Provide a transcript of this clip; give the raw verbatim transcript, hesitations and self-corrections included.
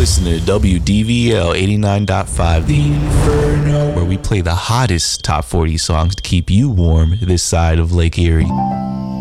listening to W D V L eighty-nine point five, The Inferno, where we play the hottest top forty songs to keep you warm this side of Lake Erie.